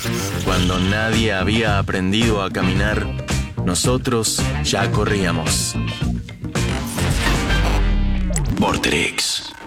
Cuando nadie había aprendido a caminar, nosotros ya corríamos. Vorterix.